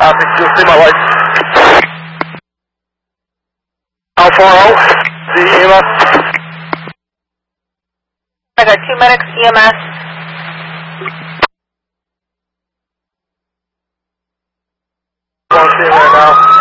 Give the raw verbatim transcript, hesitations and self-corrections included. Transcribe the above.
I think you'll see my lights. Alpha out, the E M S. I got two medics, E M S. I'm on scene right now.